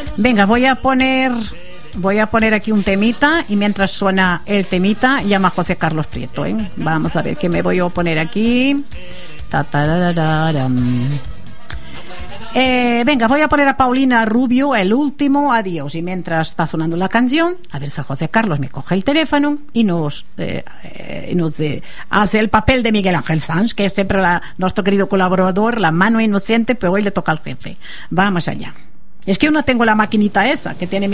Venga, voy a poner aquí un temita y mientras suena el temita llama José Carlos Prieto, ¿eh? Vamos a ver qué me voy a poner aquí. Venga, voy a poner a Paulina Rubio, El último adiós, y mientras está sonando la canción, a ver si José Carlos me coge el teléfono y nos hace el papel de Miguel Ángel Sanz, que es siempre nuestro querido colaborador, la mano inocente, pero hoy le toca al jefe. Vamos allá. Es que yo no tengo la maquinita esa que tiene